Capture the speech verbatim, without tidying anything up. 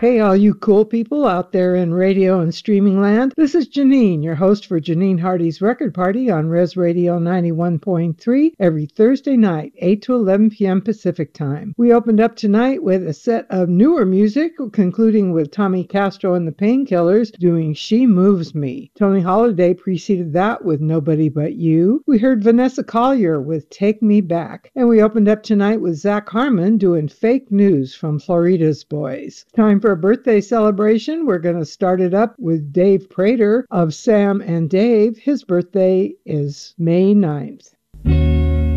Hey, all you cool people out there in radio and streaming land. This is Janine, your host for Janine Hardy's Record Party on Res Radio ninety-one point three every Thursday night, eight to eleven p.m. Pacific Time. We opened up tonight with a set of newer music, concluding with Tommy Castro and the Painkillers doing She Moves Me. Tony Holiday preceded that with Nobody But You. We heard Vanessa Collier with Take Me Back. And we opened up tonight with Zach Harmon doing Fake News from Florida's Boys. Time for a birthday celebration. We're going to start it up with Dave Prater of Sam and Dave. His birthday is May ninth.